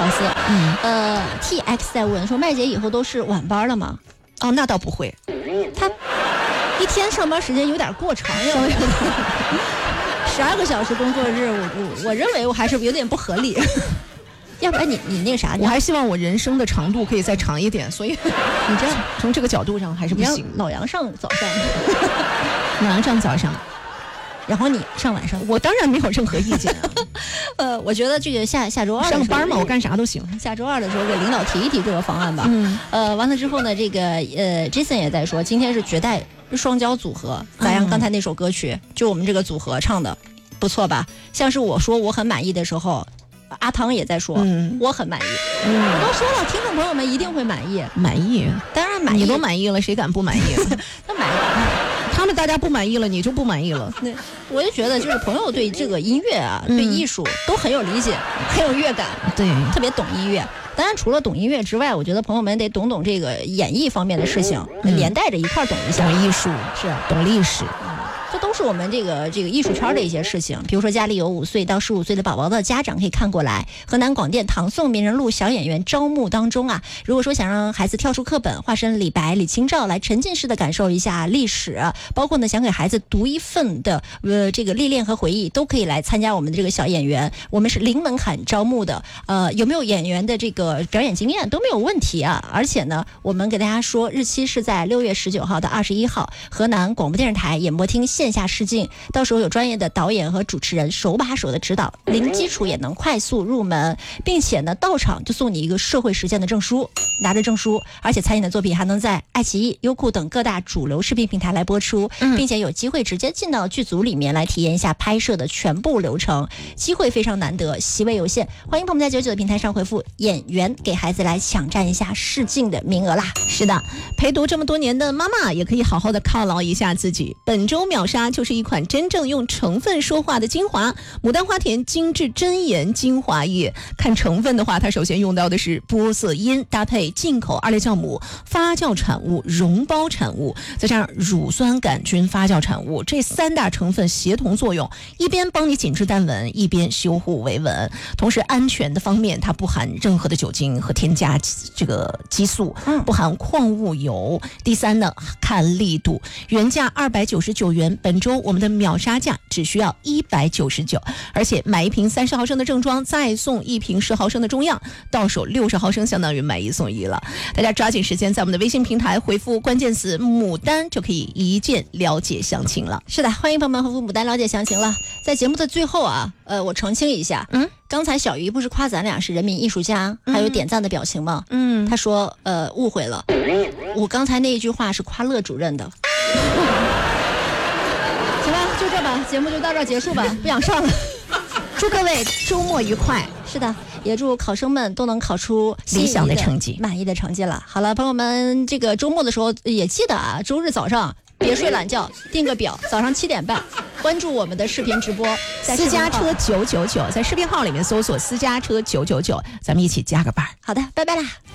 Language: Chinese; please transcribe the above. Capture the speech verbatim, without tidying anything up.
巧思。嗯，呃 ，T X 在问说，麦姐以后都是晚班了吗？ 哦，那倒不会， 他一天上班时间有点过长呀。十二个小时工作日，我我我认为我还是有点不合理。要不然你你那个啥， 我还希望我人生的长度可以再长一点，所以你这样从这个角度上还是不行。 老杨上早上， 老杨上早上， 然后你上晚上， 我当然没有任何意见啊。 呃，我觉得这个下下周二上班嘛，我干啥都行。 下周二的时候给领导提一提这个方案吧。 嗯。 呃，完了之后呢，这个呃 ，Jason 也在说，今天是绝代双骄组合，咋样？刚才那首歌曲，就我们这个组合唱的，不错吧？像是我说我很满意的时候。阿汤也在说，嗯，我很满意。嗯，我都说了，听众朋友们一定会满意。 满意， 当然满意。 你都满意了，谁敢不满意？ 那满意， 他们大家不满意了，你就不满意了。 对，我就觉得就是朋友对这个音乐啊，嗯、对艺术都很有理解，很有乐感， 对， 特别懂音乐。当然，除了懂音乐之外，我觉得朋友们得懂懂这个演绎方面的事情，嗯、连带着一块懂一下。 懂艺术是， 懂历史。 这都是我们这个这个艺术圈的一些事情，比如说家里有五岁到十五岁的宝宝的家长可以看过来。河南广电唐宋名人录小演员招募当中啊，如果说想让孩子跳出课本，化身李白、李清照来沉浸式的感受一下历史，包括呢想给孩子读一份的呃这个历练和回忆，都可以来参加我们的这个小演员。我们是零门槛招募的，呃有没有演员的这个表演经验都没有问题啊。而且呢，我们给大家说日期是在六月十九号到二十一号，河南广播电视台演播厅线下试镜，到时候有专业的导演和主持人手把手的指导，零基础也能快速入门，并且呢到场就送你一个社会实践的证书，拿着证书，而且参演的作品还能在爱奇艺、优酷等各大主流视频平台来播出，嗯、并且有机会直接进到剧组里面来体验一下拍摄的全部流程，机会非常难得，席位有限，欢迎朋友们在九九的平台上回复演员，给孩子来抢占一下试镜的名额啦。 是的，陪读这么多年的妈妈也可以好好的犒劳一下自己。本周秒杀就是一款真正用成分说话的精华，牡丹花田精致真颜精华液。看成分的话，它首先用到的是玻色因，搭配进口二裂酵母发酵产物、溶胞产物，再加上乳酸杆菌发酵产物，这三大成分协同作用，一边帮你紧致淡纹，一边修护维纹。同时安全的方面，它不含任何的酒精和添加这个激素，不含矿物油。第三呢，看力度，原价二百九十九元，本周我们的秒杀价只需要一百九十九，而且买一瓶三十毫升的正装，再送一瓶十毫升的中样，到手六十毫升，相当于买一送一了。大家抓紧时间在我们的微信平台回复关键词牡丹，就可以一键了解详情了。 是的，欢迎朋友们回复牡丹了解详情了。在节目的最后啊，呃，我澄清一下，嗯，刚才小鱼不是夸咱俩是人民艺术家，还有点赞的表情吗？嗯，他说呃误会了，我刚才那一句话是夸乐主任的。行吧，就这吧，节目就到这儿结束吧，不想上了。 祝各位周末愉快。 是的，也祝考生们都能考出理想的成绩、 满意的成绩了。好了，朋友们，这个周末的时候也记得啊，周日早上别睡懒觉，定个表，早上七点半关注我们的视频直播， 私家车九九九，在视频号里面搜索私家车九九九，咱们一起加个班。 好的，拜拜啦。